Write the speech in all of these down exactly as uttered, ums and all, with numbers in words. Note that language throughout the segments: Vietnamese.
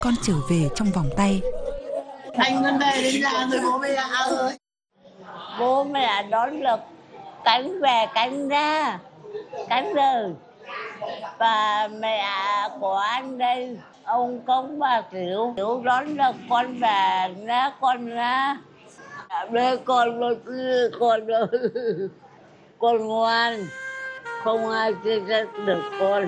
con trở về trong vòng tay. Anh vẫn về đến nhà rồi bố mẹ ơi. Bố mẹ đón được cánh về cánh ra, cánh rời. Và mẹ của anh đây, ông Công bà Tiểu, Tiểu đón được con về ra, con ra. Đây con một con con ngoan, không ai chơi chết được con.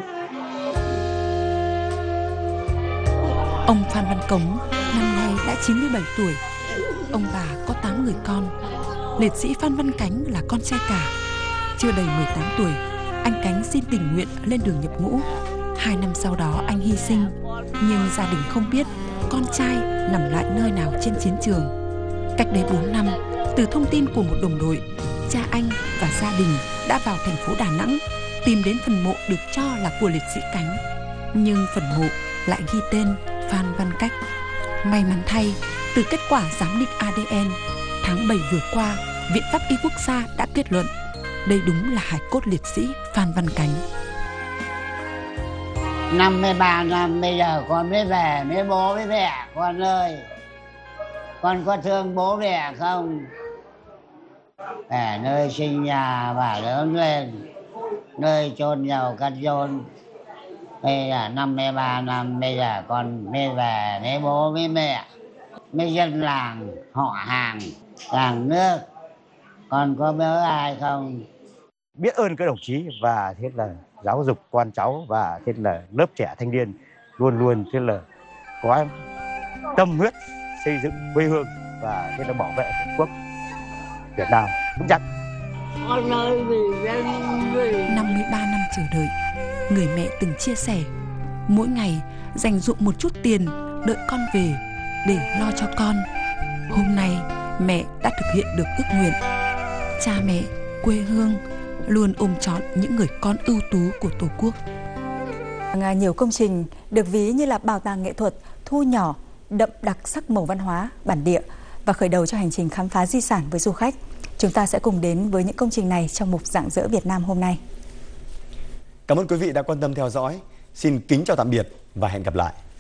Ông Phan Văn Cống năm nay đã chín mươi bảy tuổi. Ông bà có tám người con. Liệt sĩ Phan Văn Cánh là con trai cả. Chưa đầy mười tám tuổi, anh Cánh xin tình nguyện lên đường nhập ngũ. Hai năm sau đó anh hy sinh, nhưng gia đình không biết con trai nằm lại nơi nào trên chiến trường. Cách đây bốn năm, từ thông tin của một đồng đội, cha anh và gia đình đã vào thành phố Đà Nẵng tìm đến phần mộ được cho là của liệt sĩ Cánh. Nhưng phần mộ lại ghi tên Phan Văn Cách. May mắn thay, từ kết quả giám định a đê en, tháng bảy vừa qua, Viện Pháp y Quốc gia đã kết luận đây đúng là hài cốt liệt sĩ Phan Văn Cánh. năm mươi ba năm bây giờ con mới về với bố với mẹ. Con ơi, con có thương bố mẹ không? Ở nơi sinh nhà và lớn lên, nơi chôn nhau cắt chôn. Bây giờ năm mươi ba năm bây giờ con mới về với bố với mẹ, với dân làng, họ hàng, làng nước. Con có nhớ ai không? Biết ơn các đồng chí và thế là giáo dục con cháu và thế là lớp trẻ thanh niên luôn luôn thế là có tâm huyết xây dựng quê hương và thế là bảo vệ tổ quốc Việt Nam vững chắc. Con ơi vì dân vì năm mươi ba năm chờ đợi, người mẹ từng chia sẻ mỗi ngày dành dụm một chút tiền đợi con về để lo cho con. Hôm nay mẹ đã thực hiện được ước nguyện. Cha mẹ, quê hương luôn ôm trọn những người con ưu tú của Tổ quốc. Nhiều công trình được ví như là bảo tàng nghệ thuật thu nhỏ, đậm đặc sắc màu văn hóa bản địa và khởi đầu cho hành trình khám phá di sản với du khách. Chúng ta sẽ cùng đến với những công trình này trong mục Rạng Rỡ Việt Nam hôm nay. Cảm ơn quý vị đã quan tâm theo dõi. Xin kính chào tạm biệt và hẹn gặp lại.